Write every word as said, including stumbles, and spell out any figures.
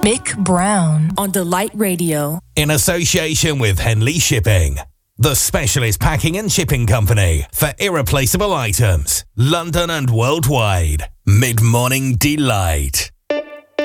Mick Brown on Delight Radio. In association with Henley Shipping, the specialist packing and shipping company for irreplaceable items, London and worldwide. Mid-morning delight.